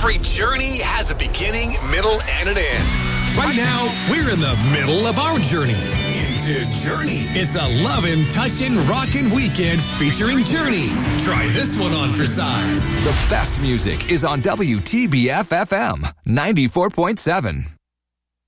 Every journey has a beginning, middle, and an end. Right now, we're in the middle of our journey into Journey. It's a lovin', touchin', rockin' weekend featuring Journey. Try this one on for size. The best music is on WTBF FM 94.7.